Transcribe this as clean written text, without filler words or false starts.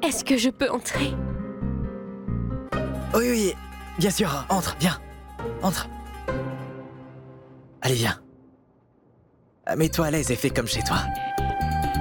Est-ce que je peux entrer? Oui, oui, bien sûr, entre, viens. Entre. Allez, viens. Mets-toi à l'aise et fais comme chez toi.